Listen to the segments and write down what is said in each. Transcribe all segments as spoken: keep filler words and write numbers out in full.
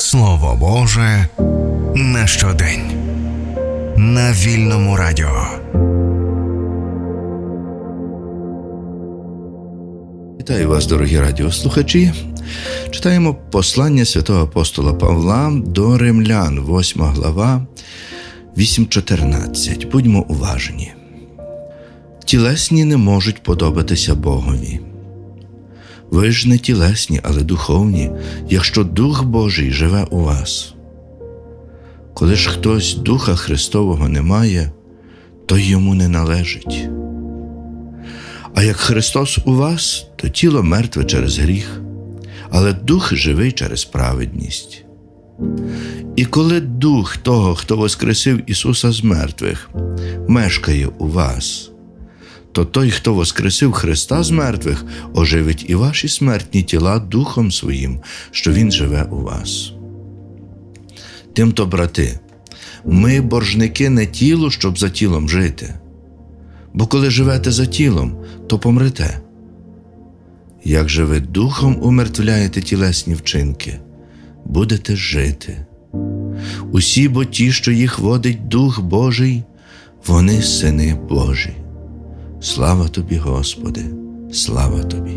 Слово Боже на щодень. На Вільному радіо. Вітаю вас, дорогі радіослухачі. Читаємо послання святого апостола Павла до римлян, восьма глава, вісім чотирнадцять. Будьмо уважні. Тілесні не можуть подобатися Богові. Ви ж не тілесні, але духовні, якщо Дух Божий живе у вас. Коли ж хтось Духа Христового не має, то йому не належить. А як Христос у вас, то тіло мертве через гріх, але Дух живий через праведність. І коли Дух того, хто воскресив Ісуса з мертвих, мешкає у вас, то той, хто воскресив Христа з мертвих, оживить і ваші смертні тіла Духом Своїм, що Він живе у вас. Тимто, брати, ми боржники не тілу, щоб за тілом жити. Бо коли живете за тілом, то помрете. Як же ви духом умертвляєте тілесні вчинки, будете жити. Усі бо ті, що їх водить Дух Божий, вони сини Божі. Слава Тобі, Господи, слава Тобі.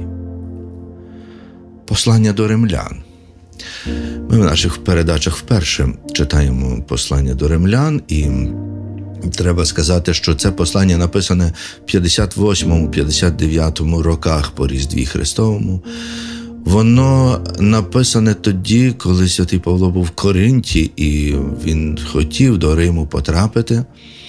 Послання до римлян. Ми в наших передачах вперше читаємо послання до римлян, і треба сказати, що це послання написане в п'ятдесят восьмому - п'ятдесят дев'ятому роках по Різдві Христовому. Воно написане тоді, коли святий Павло був в Коринті, і він хотів до Риму потрапити.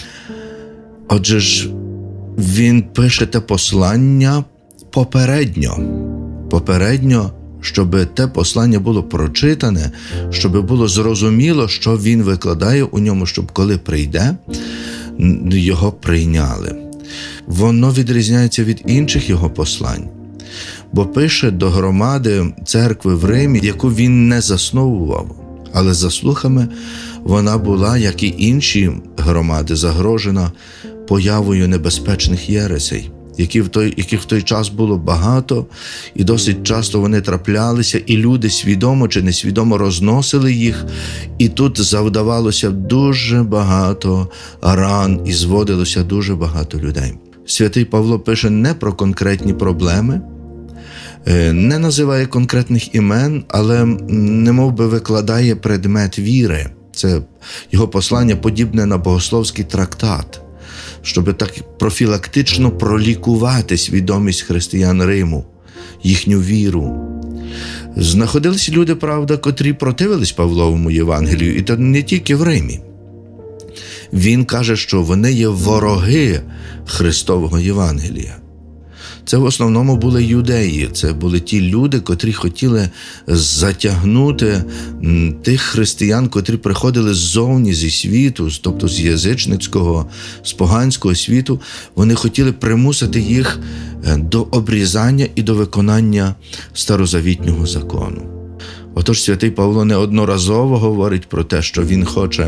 Отже ж, він пише те послання попередньо. Попередньо, щоб те послання було прочитане, щоб було зрозуміло, що він викладає у ньому, щоб коли прийде, його прийняли. Воно відрізняється від інших його послань, бо пише до громади церкви в Римі, яку він не засновував, але за слухами вона була, як і інші громади, загрожена появою небезпечних єресей, які в той, яких в той час було багато, і досить часто вони траплялися, і люди свідомо чи несвідомо розносили їх, і тут завдавалося дуже багато ран, і зводилося дуже багато людей. Святий Павло пише не про конкретні проблеми, не називає конкретних імен, але немов би викладає предмет віри. Це його послання подібне на богословський трактат, щоб так профілактично пролікувати свідомість християн Риму, їхню віру. Знаходилися люди, правда, котрі противились Павловому Євангелію, і то не тільки в Римі. Він каже, що вони є вороги Христового Євангелія. Це в основному були юдеї, це були ті люди, котрі хотіли затягнути тих християн, котрі приходили ззовні, зі світу, тобто з язичницького, з поганського світу. Вони хотіли примусити їх до обрізання і до виконання старозавітнього закону. Отож, святий Павло неодноразово говорить про те, що він хоче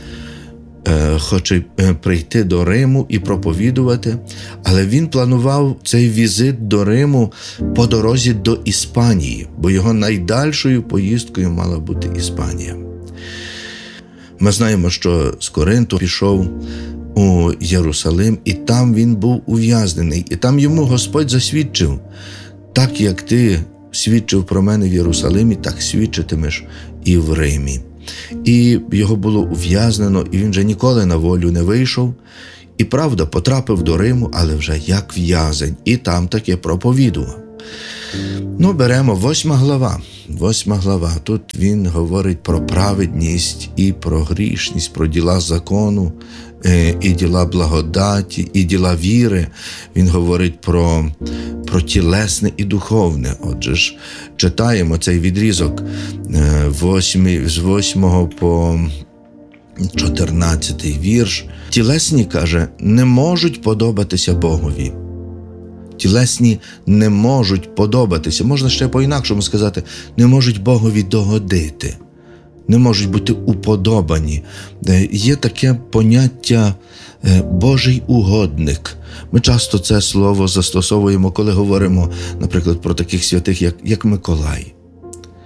хоче прийти до Риму і проповідувати, але він планував цей візит до Риму по дорозі до Іспанії, бо його найдальшою поїздкою мала бути Іспанія. Ми знаємо, що з Коринту пішов у Єрусалим, і там він був ув'язнений, і там йому Господь засвідчив: так як ти свідчив про мене в Єрусалимі, так свідчитимеш і в Римі. І його було ув'язнено, і він вже ніколи на волю не вийшов. І, правда, потрапив до Риму, але вже як в'язень, і там таки проповідував. Ну, беремо восьма глава. Восьма глава. Тут він говорить про праведність і про грішність, про діла закону, і діла благодаті, і діла віри. Він говорить про, про тілесне і духовне. Отже ж, читаємо цей відрізок восьми, з восьмого по чотирнадцятий вірш. Тілесні, каже, не можуть подобатися Богові. Тілесні не можуть подобатися. Можна ще по-інакшому сказати, не можуть Богові догодити. Не можуть бути уподобані. Є таке поняття «Божий угодник». Ми часто це слово застосовуємо, коли говоримо, наприклад, про таких святих, як, як Миколай.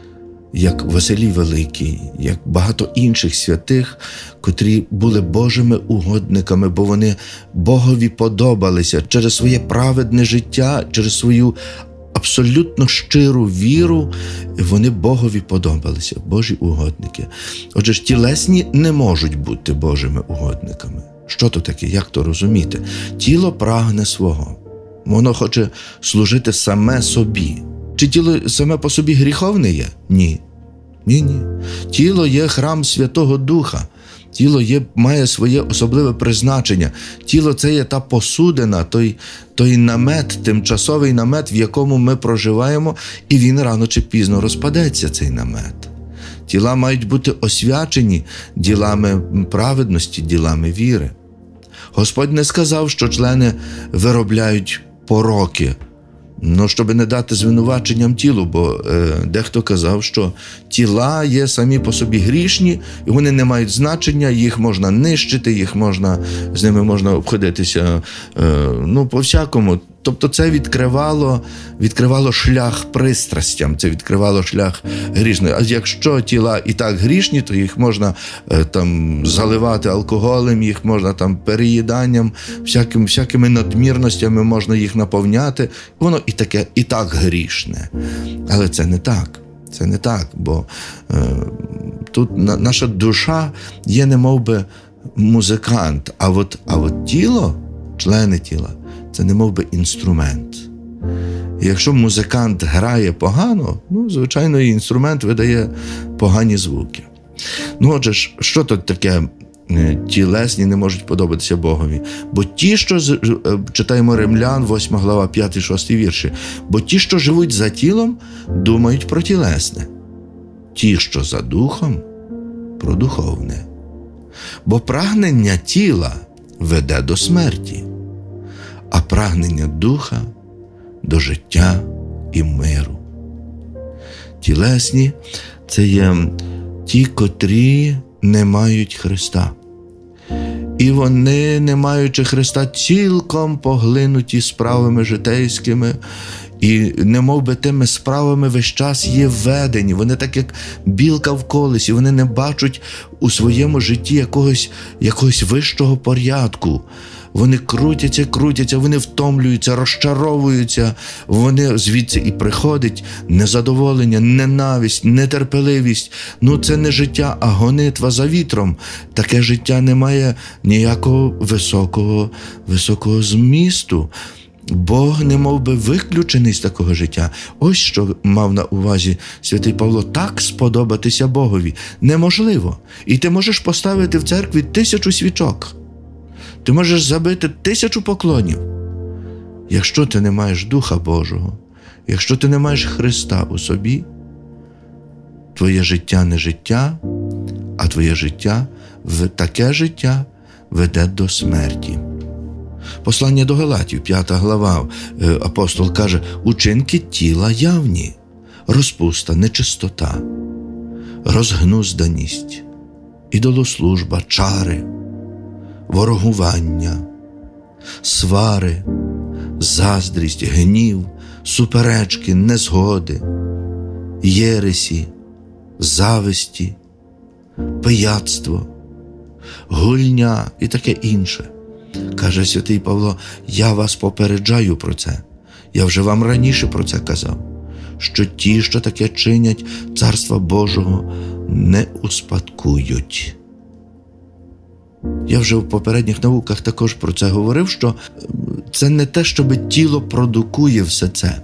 як Василій Великий, як багато інших святих, котрі були Божими угодниками, бо вони Богові подобалися через своє праведне життя, через свою абсолютно щиру віру, вони Богові подобалися, Божі угодники. Отже ж, тілесні не можуть бути Божими угодниками. Що то таке? Як то розуміти? Тіло прагне свого. Воно хоче служити саме собі. Чи тіло саме по собі гріховне є? Ні. Ні-ні. Тіло є храм Святого Духа. Тіло є, має своє особливе призначення. Тіло – це є та посудина, той, той намет, тимчасовий намет, в якому ми проживаємо, і він рано чи пізно розпадеться, цей намет. Тіла мають бути освячені ділами праведності, ділами віри. Господь не сказав, що члени виробляють пороки, ну, щоб не дати звинуваченням тілу, бо е, дехто казав, що тіла є самі по собі грішні, і вони не мають значення, їх можна нищити, їх можна, з ними можна обходитися, е, ну, по-всякому. Тобто це відкривало, відкривало шлях пристрастям, це відкривало шлях грішної. А якщо тіла і так грішні, то їх можна е, там заливати алкоголем, їх можна там переїданням, всяким, всякими надмірностями можна їх наповняти. Воно і таке, і так грішне. Але це не так. Це не так, бо е, тут на, наша душа є немов би музикант, а от, а от тіло, члени тіла, це немов би інструмент. І якщо музикант грає погано, ну, звичайно, і інструмент видає погані звуки. Ну, отже, що тут таке тілесні не можуть подобатися Богові? Бо ті, що, читаємо Римлян, восьма глава, п'ятий-шостий вірші, бо ті, що живуть за тілом, думають про тілесне. Ті, що за духом, про духовне. Бо прагнення тіла веде до смерті, а прагнення духа – до життя і миру. Тілесні – це є ті, котрі не мають Христа. І вони, не маючи Христа, цілком поглинуті справами житейськими, і немов би тими справами весь час є введені. Вони так, як білка в колесі, вони не бачать у своєму житті якогось, якогось вищого порядку. Вони крутяться, крутяться, вони втомлюються, розчаровуються, вони звідси і приходить незадоволення, ненависть, нетерпеливість. Ну це не життя, а гонитва за вітром. Таке життя не має ніякого високого, високого змісту. Бог не мов би виключений з такого життя. Ось що мав на увазі святий Павло. Так сподобатися Богові неможливо. І ти можеш поставити в церкві тисячу свічок. Ти можеш забити тисячу поклонів. Якщо ти не маєш Духа Божого, якщо ти не маєш Христа у собі, твоє життя не життя, а твоє життя, таке життя веде до смерті. Послання до Галатів, п'ята глава, апостол каже, учинки тіла явні, розпуста, нечистота, розгнузданість, ідолослужба, чари, ворогування, свари, заздрість, гнів, суперечки, незгоди, єресі, зависті, пияцтво, гульня і таке інше. Каже святий Павло, я вас попереджаю про це. Я вже вам раніше про це казав, що ті, що таке чинять, Царства Божого не успадкують. Я вже в попередніх науках також про це говорив, що це не те, щоб тіло продукує все це,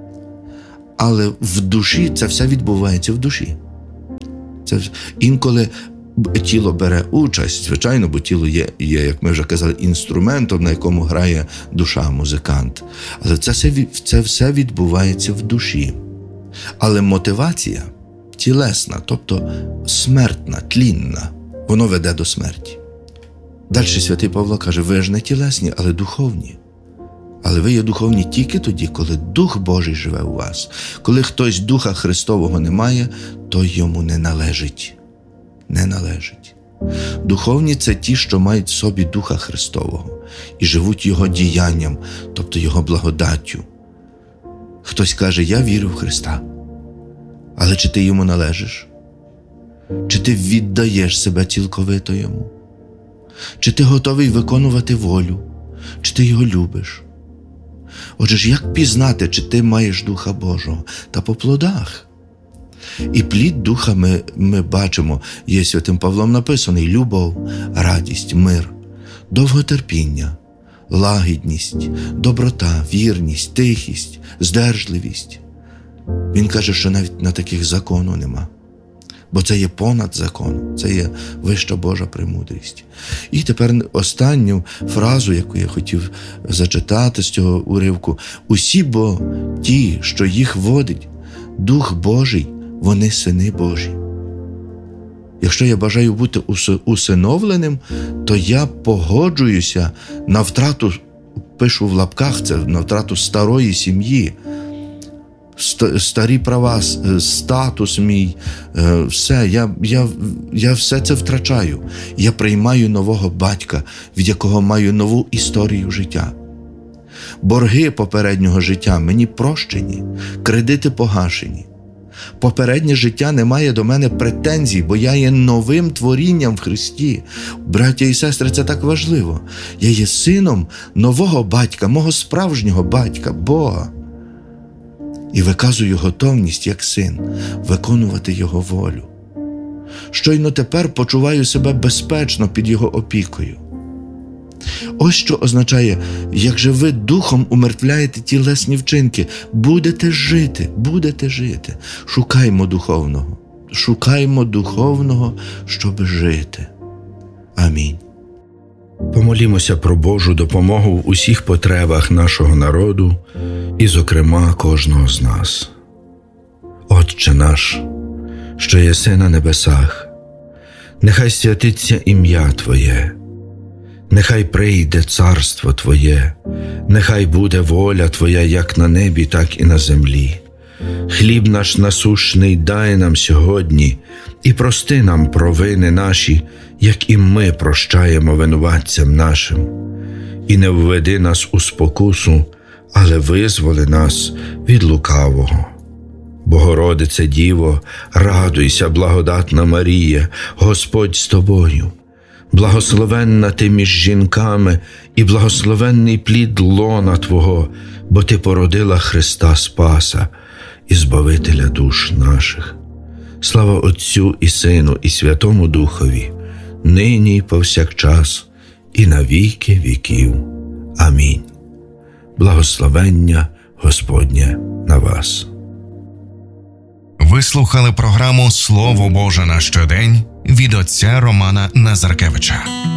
але в душі це все відбувається в душі. Це інколи тіло бере участь, звичайно, бо тіло є, є, як ми вже казали, інструментом, на якому грає душа, музикант. Але це все, це все відбувається в душі. Але мотивація тілесна, тобто смертна, тлінна, воно веде до смерті. Далі святий Павло каже, ви ж не тілесні, але духовні. Але ви є духовні тільки тоді, коли Дух Божий живе у вас. Коли хтось Духа Христового не має, то йому не належить. Не належить. Духовні – це ті, що мають в собі Духа Христового і живуть Його діянням, тобто Його благодаттю. Хтось каже, я вірю в Христа, Але чи ти йому належиш? Чи ти віддаєш себе цілковито йому? Чи ти готовий виконувати волю? Чи ти його любиш? Отже ж, як пізнати, чи ти маєш Духа Божого? Та по плодах. І плід Духа ми, ми бачимо, є Святим Павлом написаний: любов, радість, мир, довготерпіння, лагідність, доброта, вірність, тихість, здержливість. Він каже, що навіть на таких закону нема. Бо це є понад законом, це є вища Божа премудрість. І тепер останню фразу, яку я хотів зачитати з цього уривку. Усі бо ті, що їх водить Дух Божий, вони сини Божі. Якщо я бажаю бути усиновленим, то я погоджуюся на втрату, пишу в лапках це, на втрату старої сім'ї, старі права, статус мій, все, я, я, я все це втрачаю. Я приймаю нового батька, від якого маю нову історію життя. Борги попереднього життя мені прощені, кредити погашені. Попереднє життя не має до мене претензій, бо я є новим творінням в Христі. Браття і сестри, це так важливо. Я є сином нового батька, мого справжнього батька, Бога. І виказую готовність, як син, виконувати Його волю. Щойно тепер почуваю себе безпечно під Його опікою. Ось що означає: як же ви духом умертвляєте тілесні вчинки, будете жити, будете жити. Шукаймо духовного, шукаймо духовного, щоб жити. Амінь. Помолімося про Божу допомогу в усіх потребах нашого народу і, зокрема, кожного з нас. Отче наш, що єси на небесах, нехай святиться ім'я Твоє, нехай прийде царство Твоє, нехай буде воля Твоя як на небі, так і на землі. Хліб наш насущний дай нам сьогодні, і прости нам провини наші, як і ми прощаємо винуватцям нашим. І не введи нас у спокусу, але визволи нас від лукавого. Богородице Діво, радуйся, благодатна Марія, Господь з тобою. Благословенна ти між жінками, і благословенний плід лона Твого, бо ти породила Христа Спаса і Збавителя душ наших. Слава Отцю і Сину, і Святому Духові, нині і повсякчас, і на віки віків. Амінь. Благословення Господнє на вас. Ви слухали програму «Слово Боже на щодень» від отця Романа Назаркевича.